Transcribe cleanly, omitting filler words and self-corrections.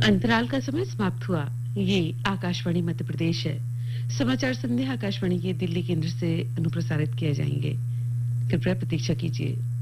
अंतराल का समय समाप्त हुआ। ये आकाशवाणी मध्य प्रदेश है। समाचार संध्या आकाशवाणी के दिल्ली केंद्र से अनुप्रसारित किए जाएंगे। कृपया प्रतीक्षा कीजिए।